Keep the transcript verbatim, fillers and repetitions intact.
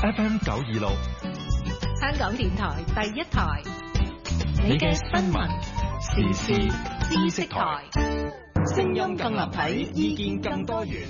F M 九二六， 香港電台第一台， 你嘅新聞時事知識台， 聲音更立體，意見更多元。